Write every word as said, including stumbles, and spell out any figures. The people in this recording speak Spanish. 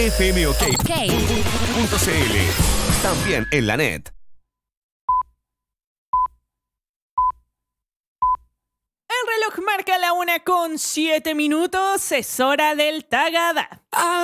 fmok.cl. También en la net. El reloj marca la una con siete minutos. Es hora del Tagada.